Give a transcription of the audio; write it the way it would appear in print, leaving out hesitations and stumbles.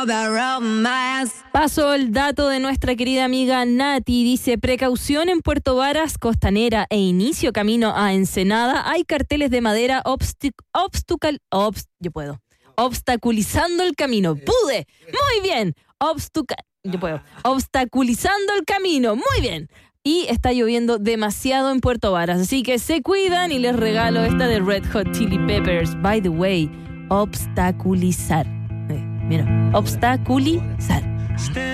Paso el dato de nuestra querida amiga Nati. Dice: precaución en Puerto Varas, Costanera e inicio camino a Ensenada. Hay carteles de madera obstaculizando el camino. ¡Pude! Muy bien. Obstaculizando el camino. Muy bien. Y está lloviendo demasiado en Puerto Varas, así que se cuidan y les regalo esta de Red Hot Chili Peppers. By the way, obstaculizar. Mira, obstaculizar.